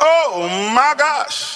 Oh my gosh!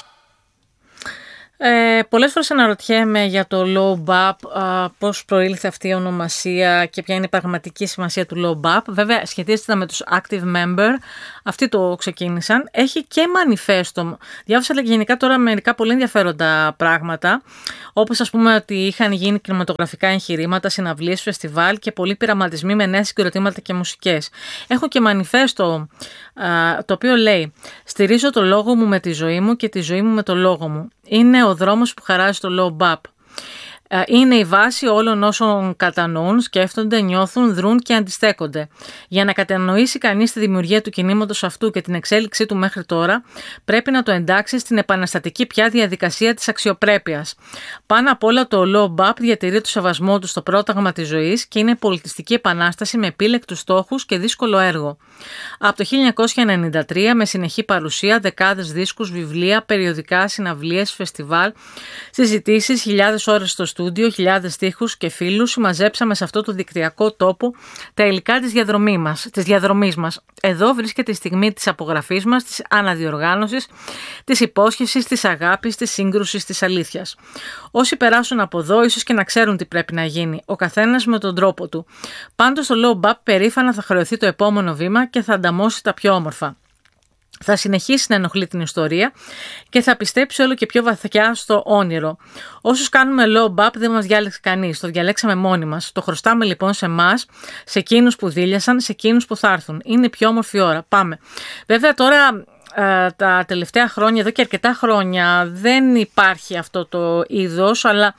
Πολλές φορές αναρωτιέμαι για το low BAP, πώς προήλθε αυτή η ονομασία και ποια είναι η πραγματική σημασία του low BAP. Βέβαια σχετίζεται με τους active member, αυτοί το ξεκίνησαν. Έχει και μανιφέστο. Διάβασα γενικά τώρα μερικά πολύ ενδιαφέροντα πράγματα, όπως ας πούμε ότι είχαν γίνει κινηματογραφικά εγχειρήματα, συναυλίες, φεστιβάλ και πολλοί πειραματισμοί με νέα συγκροτήματα και μουσικές. Έχω και μανιφέστο το οποίο λέει «Στηρίζω το λόγο μου με τη ζωή μου και τη ζωή μου με το λόγο μου. Είναι ο δρόμος που χαράζει το low BAP. Είναι η βάση όλων όσων κατανοούν, σκέφτονται, νιώθουν, δρούν και αντιστέκονται. Για να κατανοήσει κανείς τη δημιουργία του κινήματος αυτού και την εξέλιξή του μέχρι τώρα, πρέπει να το εντάξει στην επαναστατική πια διαδικασία της αξιοπρέπειας. Πάνω απ' όλα το low BAP διατηρεί το σεβασμό του στο πρόταγμα της ζωής και είναι πολιτιστική επανάσταση με επίλεκτους στόχους και δύσκολο έργο. Από το 1993, με συνεχή παρουσία, δεκάδες δίσκους, βιβλία, περιοδικά, συναυλίες, φεστιβάλ, συζητήσεις, χιλιάδες ώρες στο στούντιο, χιλιάδες στίχους και φίλους, συμμαζέψαμε σε αυτό το δικτυακό τόπο τα υλικά της διαδρομής μας. Εδώ βρίσκεται η στιγμή της απογραφής μας, της αναδιοργάνωσης, της υπόσχεσης, της αγάπης, της σύγκρουσης, της αλήθειας. Όσοι περάσουν από εδώ, ίσως και να ξέρουν τι πρέπει να γίνει, ο καθένας με τον τρόπο του. Πάντως το low BAP περήφανα θα χρεωθεί το επόμενο βήμα και θα ανταμώσει τα πιο όμορφα. Θα συνεχίσει να ενοχλεί την ιστορία και θα πιστέψει όλο και πιο βαθιά στο όνειρο. Όσους κάνουμε low BAP δεν μας διάλεξε κανείς, το διαλέξαμε μόνοι μας. Το χρωστάμε λοιπόν σε εμάς, σε εκείνους που δίλιασαν, σε εκείνους που θα έρθουν. Είναι η πιο όμορφη ώρα. Πάμε. Βέβαια τώρα τα τελευταία χρόνια, εδώ και αρκετά χρόνια, δεν υπάρχει αυτό το είδος, αλλά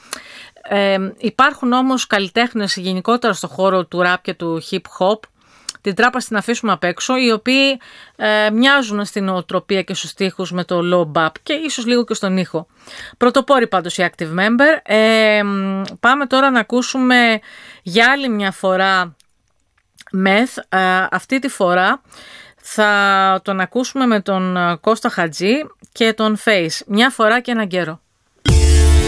υπάρχουν όμως καλλιτέχνες γενικότερα στο χώρο του rap και του hip hop. Την τράπα στην αφήσουμε απ' έξω, οι οποίοι μοιάζουν στην νοοτροπία και στους στίχους με το low BAP και ίσως λίγο και στον ήχο. Πρωτοπόροι πάντως οι active member. Πάμε τώρα να ακούσουμε για άλλη μια φορά Meth. Αυτή τη φορά θα τον ακούσουμε με τον Κώστα Χατζή και τον Face. Μια φορά και έναν καιρό.